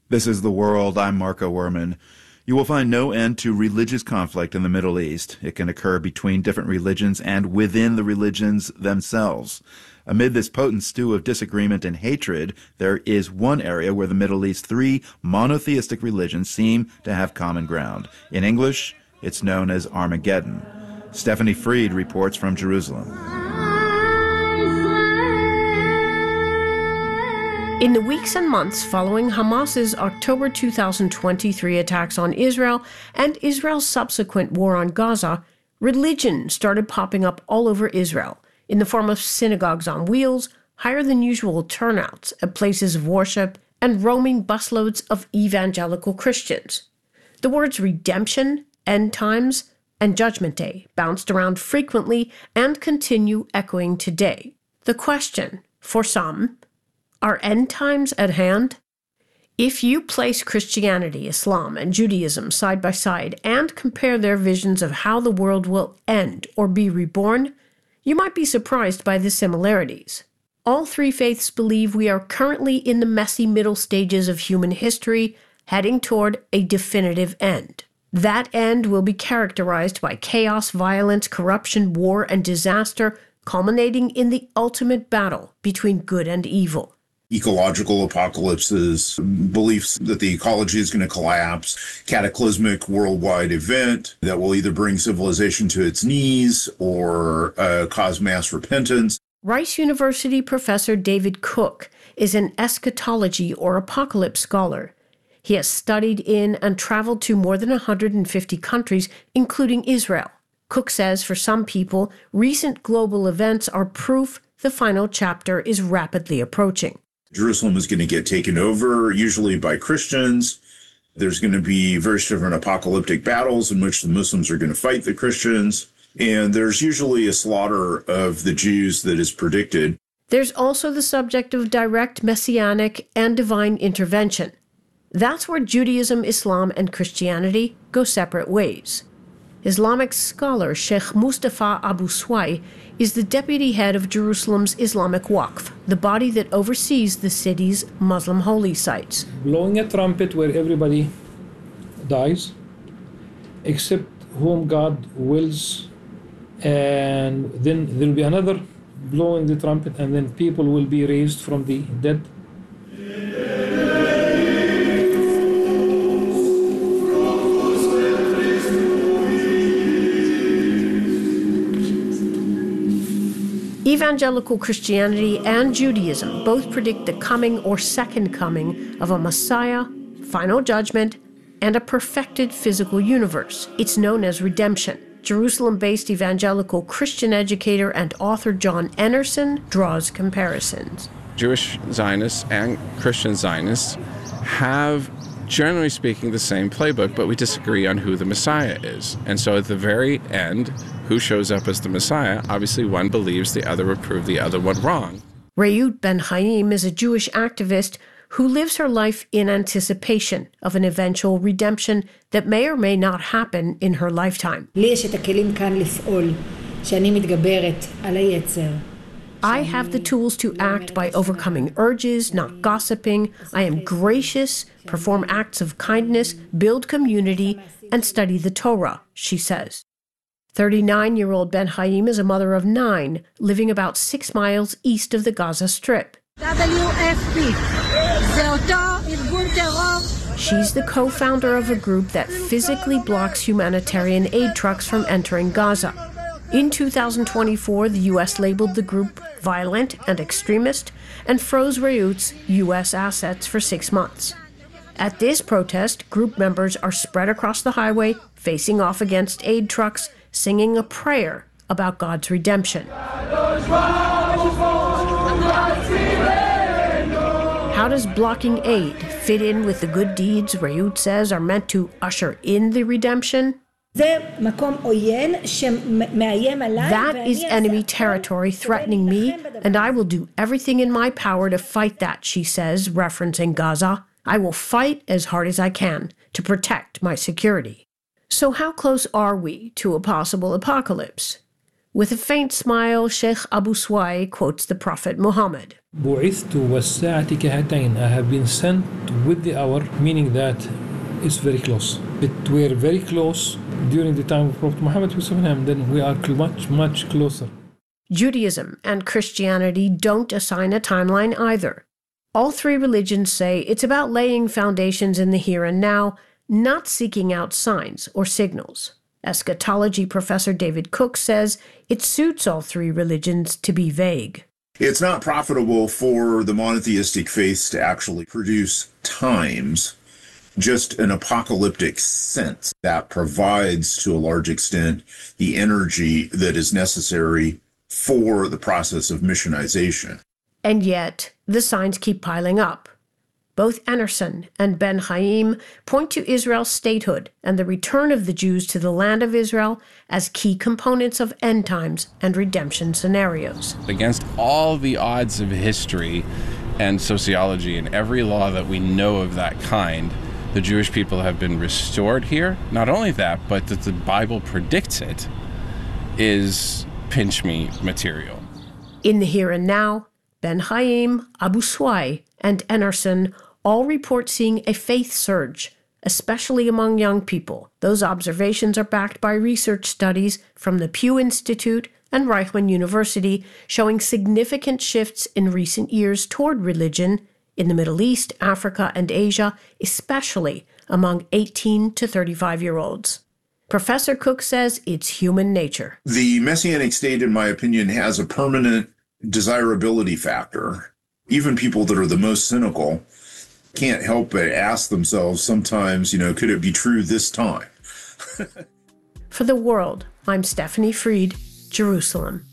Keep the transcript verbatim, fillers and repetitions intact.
This is The World. I'm Marco Werman. You will find no end to religious conflict in the Middle East. It can occur between different religions and within the religions themselves. Amid this potent stew of disagreement and hatred, there is one area where the Middle East's three monotheistic religions seem to have common ground. In English, it's known as Armageddon. Stephanie Freed reports from Jerusalem. In the weeks and months following Hamas's October two thousand twenty-three attacks on Israel and Israel's subsequent war on Gaza, religion started popping up all over Israel in the form of synagogues on wheels, higher-than-usual turnouts at places of worship, and roaming busloads of evangelical Christians. The words redemption, end times, and judgment day bounced around frequently and continue echoing today. The question, for some, are end times at hand? If you place Christianity, Islam, and Judaism side by side and compare their visions of how the world will end or be reborn, you might be surprised by the similarities. All three faiths believe we are currently in the messy middle stages of human history, heading toward a definitive end. That end will be characterized by chaos, violence, corruption, war, and disaster, culminating in the ultimate battle between good and evil. Ecological apocalypses, beliefs that the ecology is going to collapse, cataclysmic worldwide event that will either bring civilization to its knees or uh, cause mass repentance. Rice University professor David Cook is an eschatology or apocalypse scholar. He has studied in and traveled to more than one hundred fifty countries, including Israel. Cook says for some people, recent global events are proof the final chapter is rapidly approaching. Jerusalem is going to get taken over, usually by Christians. There's going to be various different apocalyptic battles in which the Muslims are going to fight the Christians. And there's usually a slaughter of the Jews that is predicted. There's also the subject of direct messianic and divine intervention. That's where Judaism, Islam, and Christianity go separate ways. Islamic scholar Sheikh Mustafa Abu Swai is the deputy head of Jerusalem's Islamic Waqf, the body that oversees the city's Muslim holy sites. Blowing a trumpet where everybody dies, except whom God wills, and then there will be another blowing the trumpet, and then people will be raised from the dead. Evangelical Christianity and Judaism both predict the coming or second coming of a Messiah, final judgment, and a perfected physical universe. It's known as redemption. Jerusalem-based evangelical Christian educator and author John Enerson draws comparisons. Jewish Zionists and Christian Zionists have, generally speaking, the same playbook, but we disagree on who the Messiah is. And so at the very end, who shows up as the Messiah? Obviously, one believes the other would prove the other one wrong. Reut Ben-Haim is a Jewish activist who lives her life in anticipation of an eventual redemption that may or may not happen in her lifetime. I have the tools to act by overcoming urges, not gossiping. I am gracious, perform acts of kindness, build community, and study the Torah, she says. thirty-nine-year-old Ben-Haim is a mother of nine, living about six miles east of the Gaza Strip. W F P. She's the co-founder of a group that physically blocks humanitarian aid trucks from entering Gaza. In two thousand twenty-four, the U S labeled the group violent and extremist and froze Reut's U S assets for six months. At this protest, group members are spread across the highway, facing off against aid trucks, singing a prayer about God's redemption. How does blocking aid fit in with the good deeds Reut says are meant to usher in the redemption? That is enemy territory threatening me, and I will do everything in my power to fight that, she says, referencing Gaza. I will fight as hard as I can to protect my security. So how close are we to a possible apocalypse? With a faint smile, Sheikh Abu Swai quotes the Prophet Muhammad. بُعِثْتُ وَالسَّاعَةِ كَهَاتَيْنِ. I have been sent with the hour, meaning that it's very close. It were very close during the time of Prophet Muhammad, peace be upon him, then we are much, much closer. Judaism and Christianity don't assign a timeline either. All three religions say it's about laying foundations in the here and now, not seeking out signs or signals. Eschatology professor David Cook says it suits all three religions to be vague. It's not profitable for the monotheistic faiths to actually produce times, just an apocalyptic sense that provides, to a large extent, the energy that is necessary for the process of missionization. And yet, the signs keep piling up. Both Enerson and Ben Chaim point to Israel's statehood and the return of the Jews to the land of Israel as key components of end times and redemption scenarios. Against all the odds of history and sociology and every law that we know of that kind, the Jewish people have been restored here. Not only that, but that the Bible predicts it is pinch me material. In the here and now, Ben Chaim, Abu Swai, and Enerson all report seeing a faith surge, especially among young people. Those observations are backed by research studies from the Pew Institute and Reichman University showing significant shifts in recent years toward religion in the Middle East, Africa, and Asia, especially among eighteen to thirty-five-year-olds. Professor Cook says it's human nature. The Messianic state, in my opinion, has a permanent desirability factor. Even people that are the most cynical can't help but ask themselves sometimes, you know, could it be true this time? For The World, I'm Stephanie Fried, Jerusalem.